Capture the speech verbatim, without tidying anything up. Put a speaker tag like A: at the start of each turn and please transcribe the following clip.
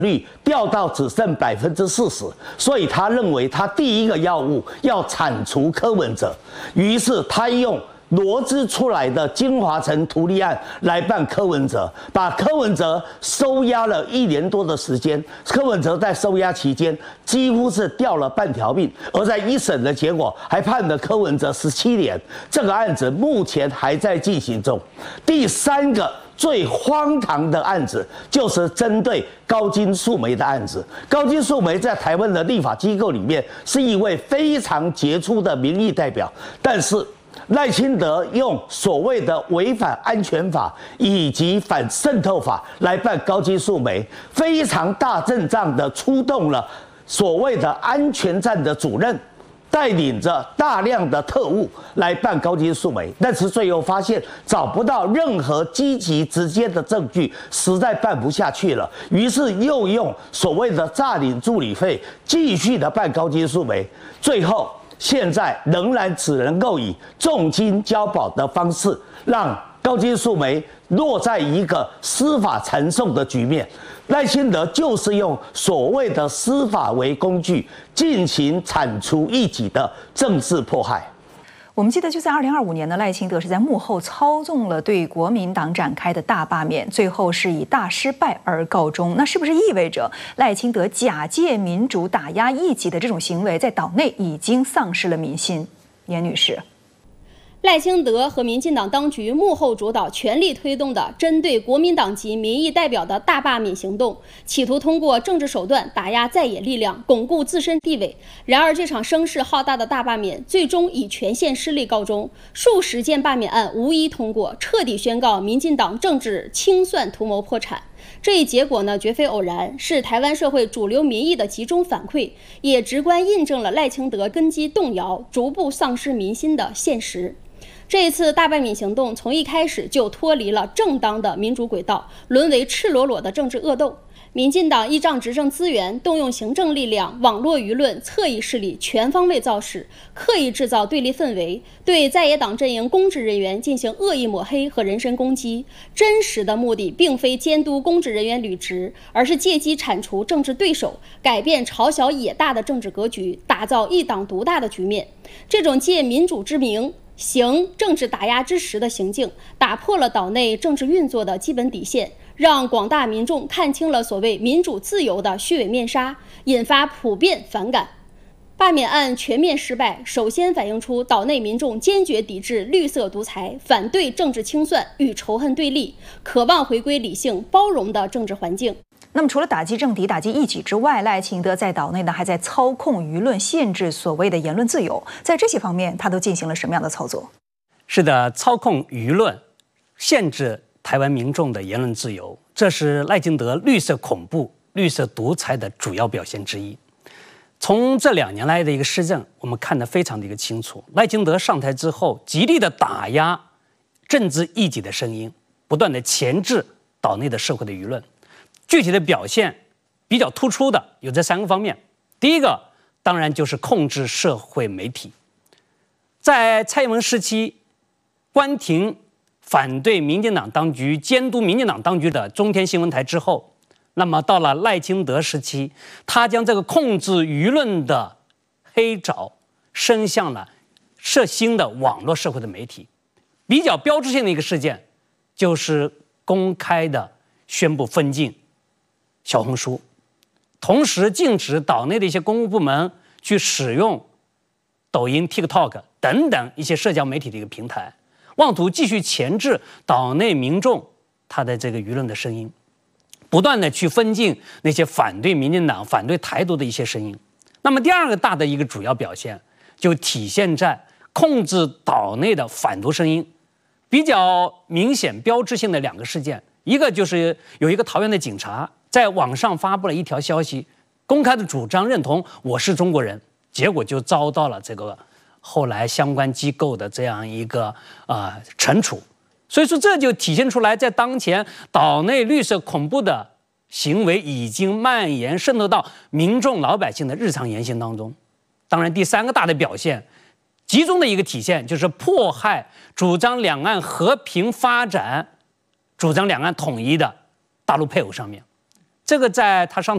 A: 率掉到只剩百分之四十，所以他认为他第一个药物要铲除柯文哲，于是他用罗织出来的金华城图利案来办柯文哲，把柯文哲收押了一年多的时间。柯文哲在收押期间几乎是掉了半条命，而在一审的结果还判了柯文哲十七年。这个案子目前还在进行中。第三个最荒唐的案子就是针对高金素梅的案子。高金素梅在台湾的立法机构里面是一位非常杰出的民意代表，但是赖清德用所谓的违反安全法以及反渗透法来办高金素梅，非常大阵仗的出动了所谓的安全站的主任，带领着大量的特务来办高金素梅，但是最后发现找不到任何积极直接的证据，实在办不下去了，于是又用所谓的诈领助理费继续的办高金素梅，最后现在仍然只能够以重金交保的方式，让高金素梅落在一个司法缠讼的局面。赖清德就是用所谓的司法为工具，进行铲除异己的政治迫害。
B: 我们记得就在二零二五年呢，赖清德是在幕后操纵了对国民党展开的大罢免，最后是以大失败而告终。那是不是意味着赖清德假借民主打压异己的这种行为，在岛内已经丧失了民心？严女士。
C: 赖清德和民进党当局幕后主导，全力推动的针对国民党籍民意代表的大罢免行动，企图通过政治手段打压在野力量，巩固自身地位。然而，这场声势浩大的大罢免最终以全线失利告终，数十件罢免案无一通过，彻底宣告民进党政治清算图谋破产。这一结果呢，绝非偶然，是台湾社会主流民意的集中反馈，也直观印证了赖清德根基动摇、逐步丧失民心的现实。这一次大罢免行动从一开始就脱离了正当的民主轨道，沦为赤裸裸的政治恶斗。民进党依仗执政资源，动用行政力量、网络舆论、侧翼势力，全方位造势，刻意制造对立氛围，对在野党阵营公职人员进行恶意抹黑和人身攻击。真实的目的并非监督公职人员履职，而是借机铲除政治对手，改变朝小野大的政治格局，打造一党独大的局面。这种借民主之名行政治打压之实的行径，打破了岛内政治运作的基本底线，让广大民众看清了所谓民主自由的虚伪面纱，引发普遍反感。罢免案全面失败，首先反映出岛内民众坚决抵制绿色独裁，反对政治清算与仇恨对立，渴望回归理性包容的政治环境。
B: 那么，除了打击政敌、打击异己之外，赖清德在岛内呢，还在操控舆论，限制所谓的言论自由。在这些方面，他都进行了什么样的操作？
D: 是的，操控舆论，限制台湾民众的言论自由，这是赖清德绿色恐怖、绿色独裁的主要表现之一。从这两年来的一个施政，我们看得非常的一个清楚。赖清德上台之后，极力的打压政治异己的声音，不断的钳制岛内的社会的舆论。具体的表现比较突出的有这三个方面。第一个当然就是控制社会媒体。在蔡英文时期，关停反对民进党当局、监督民进党当局的中天新闻台之后，那么到了赖清德时期，他将这个控制舆论的黑爪伸向了涉新的网络社会的媒体。比较标志性的一个事件就是公开的宣布封禁小红书，同时禁止岛内的一些公务部门去使用抖音、TikTok 等等一些社交媒体的一个平台，妄图继续钳制岛内民众他的这个舆论的声音，不断的去封禁那些反对民进党、反对台独的一些声音。那么第二个大的一个主要表现，就体现在控制岛内的反独声音。比较明显标志性的两个事件，一个就是有一个桃园的警察在网上发布了一条消息，公开的主张认同我是中国人，结果就遭到了这个后来相关机构的这样一个呃惩处。所以说这就体现出来，在当前岛内绿色恐怖的行为已经蔓延渗透到民众老百姓的日常言行当中。当然第三个大的表现，集中的一个体现就是迫害主张两岸和平发展、主张两岸统一的大陆配偶上面。这个在他上